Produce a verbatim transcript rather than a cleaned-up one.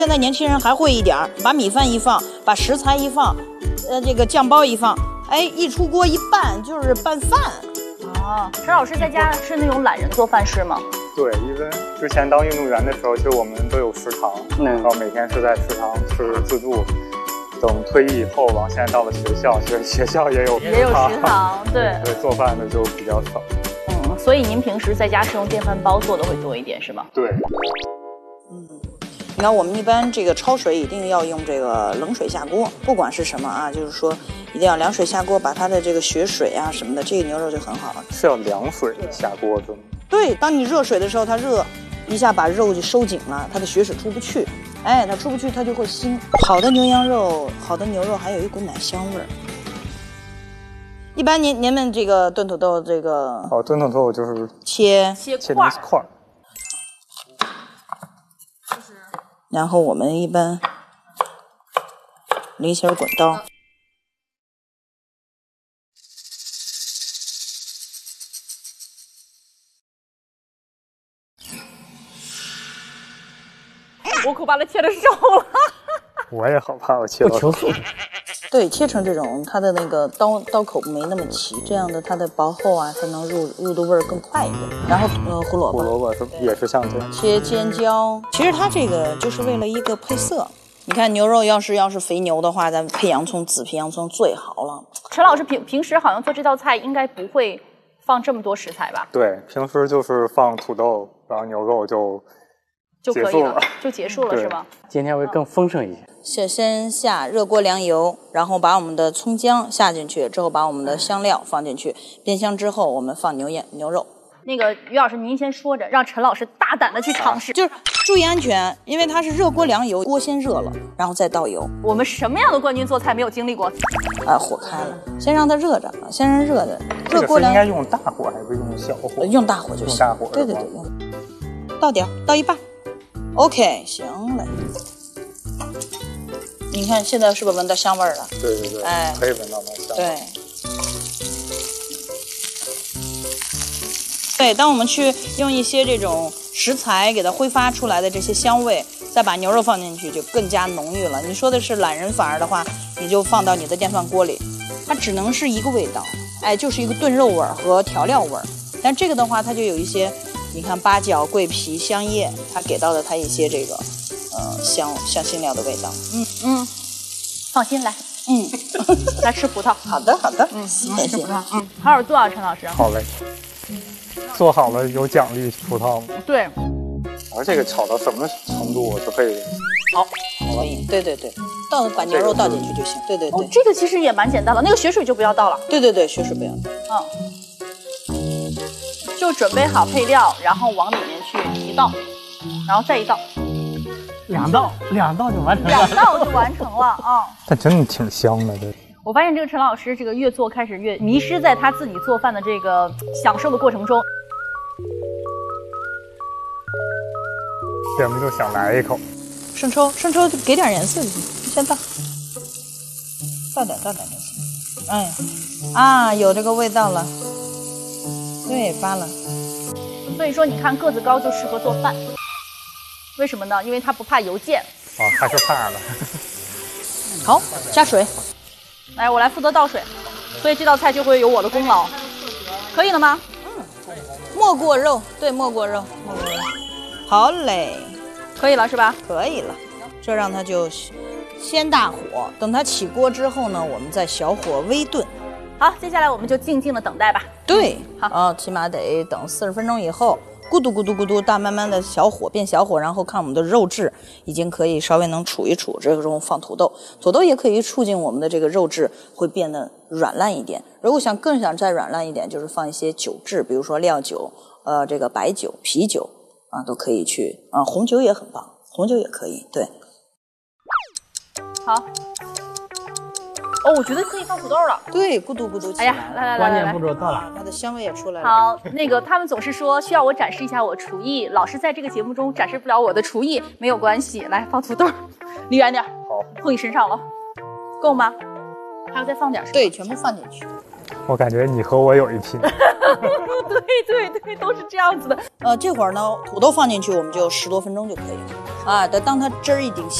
现在年轻人还会一点儿，把米饭一放，把食材一放，呃，这个酱包一放，哎，一出锅一拌就是拌饭。 哦，陈老师在家是那种懒人做饭师吗？ 对，因为之前当运动员的时候，其实我们都有食堂，嗯、然后每天是在食堂吃自助。等退役以后，然后现在到了学校，其实学校也有也有食堂，对， 对，做饭的就比较少。 嗯，所以您平时在家是用电饭煲做的会多一点，是吗？ 对。 嗯，你看我们一般这个焯水一定要用这个冷水下锅，不管是什么啊，就是说一定要凉水下锅，把它的这个血水啊什么的，这个牛肉就很好了。 是要凉水下锅子吗？ 对，当你热水的时候，它热一下把肉就收紧了，它的血水出不去。哎，它出不去，它就会腥。好的牛羊肉，好的牛肉还有一股奶香味儿。一般您您们这个炖土豆，这个哦，炖土豆就是切切切成块儿， 然后我们一般菱形滚刀。 我可把它切的瘦了。 我也好怕我切到手。 对，切成这种，它的那个刀刀口没那么齐，这样的它的薄厚啊，才能入入的味儿更快一点。然后呃，胡萝卜， 胡萝卜是也是像这样。 切尖椒，其实它这个就是为了一个配色。你看牛肉要是要是肥牛的话，咱配洋葱，紫皮洋葱最好了。 陈老师平平时好像做这道菜应该不会放这么多食材吧？ 对，平时就是放土豆，然后牛肉就。 就可以了，就结束了是吗？ 今天会更丰盛一些。 先先下热锅凉油，然后把我们的葱姜下进去，之后把我们的香料放进去，变香之后，我们放牛眼牛肉。 那个于老师，您先说着，让陈老师大胆的去尝试， 就是注意安全，因为它是热锅凉油，锅先热了，然后再倒油。 我们什么样的冠军做菜没有经历过？ 啊，火开了，先让它热着，先让热着。热锅凉应该用大火还是用小火？ 用大火就行。 用大火。 对对对，用。倒点，倒一半。OK， 行嘞。你看现在是不是闻到香味儿了？ 对对对，哎，可以闻到那香味。 对。对，当我们去用一些这种食材给它挥发出来的这些香味，再把牛肉放进去，就更加浓郁了。你说的是懒人法儿的话，你就放到你的电饭锅里，它只能是一个味道，哎，就是一个炖肉味儿和调料味儿。但这个的话，它就有一些。你看八角、桂皮、香叶，它给到了它一些这个，呃，香香辛料的味道。 嗯嗯，放心来， 嗯， 来吃葡萄。 好的好的， 嗯， 谢谢。 嗯，好好做啊，陈老师。 好嘞，做好了有奖励葡萄吗？ 对。 然后这个炒到什么程度我就可以？ 好，可以。对对对，倒把牛肉倒进去就行。对对对、 哦，这个其实也蛮简单的，那个血水就不要倒了。 对对对，血水不要倒。 嗯。就准备好配料，然后往里面去一倒，然后再一倒， 两道，两道就完成了， 两道就完成了啊！ 但真的挺香的，这。 我发现这个陈老师，这个越做开始越迷失在他自己做饭的这个享受的过程中。 要不就想来一口。 生抽，生抽给点颜色就行，先倒，倒点倒点就行。哎，啊，有这个味道了。对，扒了。 所以说，你看个子高就适合做饭，为什么呢？因为他不怕油溅。 哦，还是怕了。 好，加水。 来，我来负责倒水，所以这道菜就会有我的功劳。可以了吗？ 嗯。没过肉，对，没过肉，没过肉。好嘞， 可以了是吧？ 可以了，这让它就先大火，等它起锅之后呢，我们再小火微炖。 好，接下来我们就静静的等待吧。 对， 好， 啊，起码得等四十分钟以后，咕嘟咕嘟咕嘟，大慢慢的小火变小火，然后看我们的肉质已经可以稍微能杵一杵，这个时候放土豆，土豆也可以促进我们的这个肉质会变得软烂一点。如果想更想再软烂一点，就是放一些酒质，比如说料酒、呃这个白酒、啤酒啊都可以去啊，红酒也很棒，红酒也可以，对。 好。哦，我觉得可以放土豆了。 对，咕嘟咕嘟。 哎呀，来来来， 关键步骤到了， 它的香味也出来了。 好，那个他们总是说需要我展示一下我厨艺，老是在这个节目中展示不了我的厨艺，没有关系，来放土豆，离远点。 好， 碰你身上了，够吗？还要再放点是吧？ 对，全部放进去。 我感觉你和我有一拼。 对对对，都是这样子的。 呃，这会儿呢，土豆放进去，我们就十多分钟就可以了。 啊，得当它汁儿一顶